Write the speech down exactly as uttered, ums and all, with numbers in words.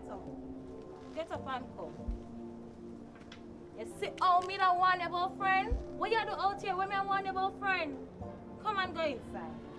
up. Get up and come. You see how me don't want your boyfriend? What you do out here when me want your boyfriend? Come and go inside.